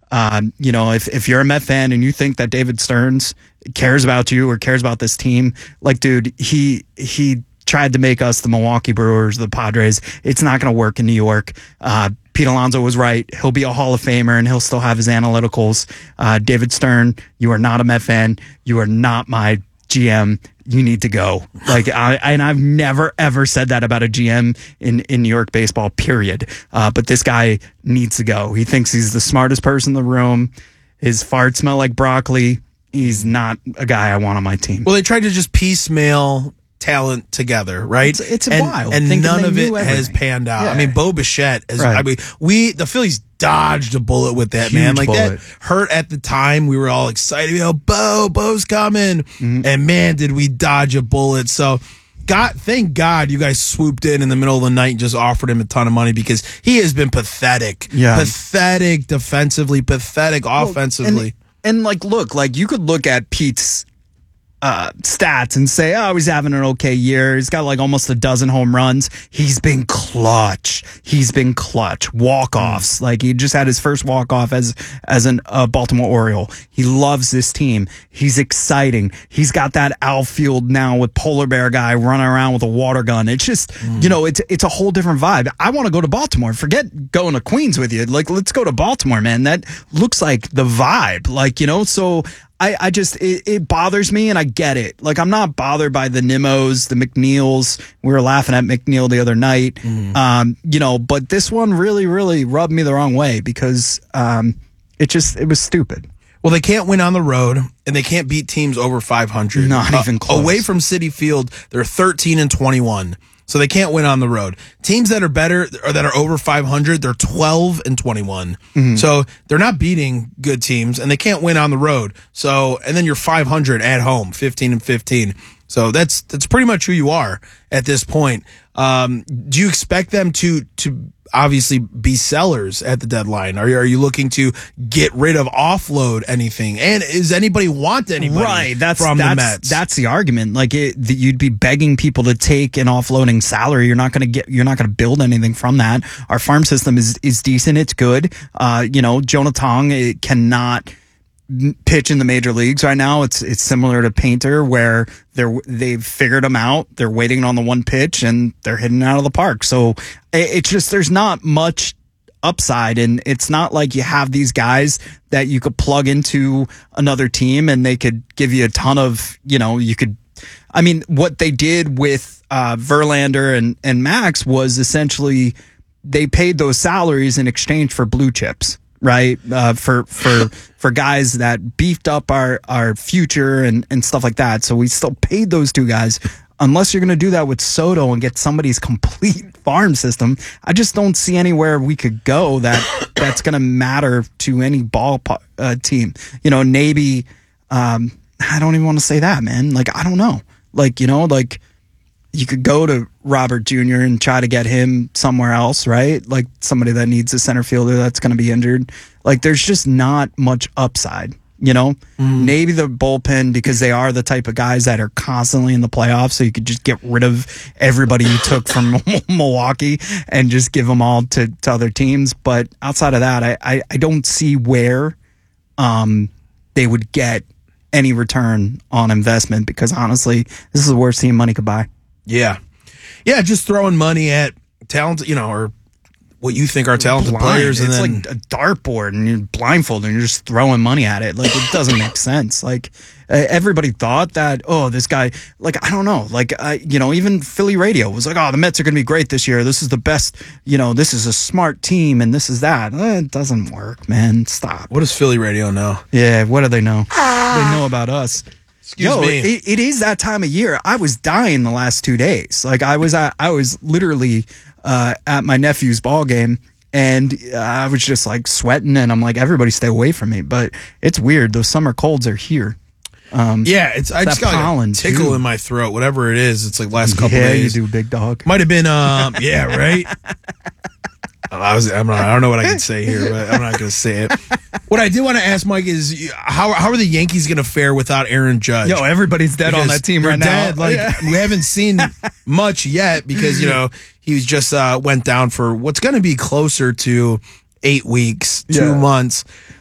If you're a Met fan and you think that David Stearns cares about you or cares about this team, like, dude, he tried to make us the Milwaukee Brewers, the Padres. It's not going to work in New York. Pete Alonso was right. He'll be a Hall of Famer and he'll still have his analyticals. David Stern, you are not a Met fan. You are not my GM. You need to go. I've never ever said that about a GM in New York baseball, period. But this guy needs to go. He thinks he's the smartest person in the room. His farts smell like broccoli. He's not a guy I want on my team. Well, they tried to just piecemeal talent together, right? It's wild. And none of it has panned out. Yeah. I mean, Bo Bichette is, right. The Phillies dodged a bullet with that, man. Like, bullet. That hurt at the time. We were all excited. Bo's coming. Mm-hmm. And man, did we dodge a bullet. So thank God you guys swooped in the middle of the night and just offered him a ton of money, because he has been pathetic. Yeah. Pathetic defensively, pathetic offensively. And look, you could look at Pete's stats and say, oh, he's having an okay year. He's got almost a dozen home runs. He's been clutch. Walk-offs. He just had his first walk-off as a Baltimore Oriole. He loves this team. He's exciting. He's got that outfield now with Polar Bear guy running around with a water gun. It's just, it's a whole different vibe. I want to go to Baltimore. Forget going to Queens with you. Let's go to Baltimore, man. That looks like the vibe. So I just, it bothers me, and I get it. I'm not bothered by the Nimmos, the McNeils. We were laughing at McNeil the other night. Mm. But this one really, really rubbed me the wrong way, because it was stupid. Well, they can't win on the road, and they can't beat teams over 500. Not even close. Away from Citi Field, they're 13-21. So they can't win on the road. Teams that are better or that are over 500, they're 12-21. Mm-hmm. So they're not beating good teams, and they can't win on the road. So, and then you're 500 at home, 15-15. So that's pretty much who you are at this point. Do you expect them to obviously be sellers at the deadline? Are you looking to get rid of, offload anything? And does anybody want anybody from the Mets? That's the argument. You'd be begging people to take an offloading salary. You're not going to build anything from that. Our farm system is decent. It's good. Jonah Tong cannot pitch in the major leagues right now. It's similar to Painter, where they've figured him out. They're waiting on the one pitch and they're hitting out of the park. So it's just, there's not much upside, and it's not like you have these guys that you could plug into another team and they could give you a ton of, what they did with Verlander and Max was essentially they paid those salaries in exchange for blue chips. Right. For guys that beefed up our future and stuff like that. So we still paid those two guys. Unless you're going to do that with Soto and get somebody's complete farm system, I just don't see anywhere we could go that's going to matter to any ball team. Maybe, I don't even want to say that, man. I don't know. You could go to Robert Jr. and try to get him somewhere else, right? Somebody that needs a center fielder that's going to be injured. There's just not much upside, Maybe the bullpen, because they are the type of guys that are constantly in the playoffs, so you could just get rid of everybody you took from Milwaukee and just give them all to other teams. But outside of that, I don't see where they would get any return on investment, because honestly, this is the worst team money could buy. Yeah. Yeah, just throwing money at talent, or what you think are talented players. And it's like a dartboard, and you're blindfolded and you're just throwing money at it. It doesn't make sense. Everybody thought that, this guy, I don't know. Even Philly radio was the Mets are going to be great this year. This is the best, this is a smart team and this is that. It doesn't work, man. Stop. What does Philly radio know? Yeah, what do they know? They know about us. Excuse me. It is that time of year. I was dying the last 2 days. I was literally at my nephew's ball game, and I was just sweating, and I'm everybody stay away from me. But it's weird. Those summer colds are here. I just got pollen, a tickle in my throat. Whatever it is, it's last couple days. Yeah, you do, big dog. Might have been, yeah, right. I don't know what I can say here, but I'm not going to say it. What I did want to ask, Mike, is how are the Yankees going to fare without Aaron Judge? Everybody's dead on that team right now. We haven't seen much yet, because he was just went down for what's going to be closer to 8 weeks, 2 months.